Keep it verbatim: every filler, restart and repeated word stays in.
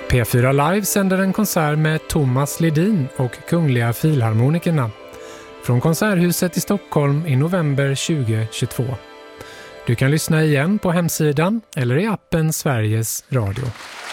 P fyra Live sänder en konsert med Thomas Ledin och Kungliga Filharmonikerna från Konserthuset i Stockholm i november tjugohundratjugotvå. Du kan lyssna igen på hemsidan eller i appen Sveriges Radio.